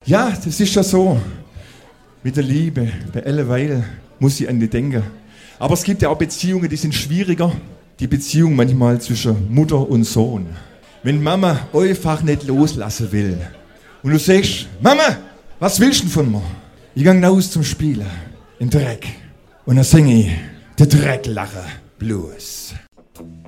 Ja, das ist ja so. Mit der Liebe, bei alleweil muss ich an die denken. Aber es gibt ja auch Beziehungen, die sind schwieriger. Die Beziehung manchmal zwischen Mutter und Sohn. Wenn Mama einfach nicht loslassen will. Und du sagst, Mama, was willst du denn von mir? Ich gehe raus zum Spielen, im Dreck. Und dann singe ich, der Dreck lache Blues.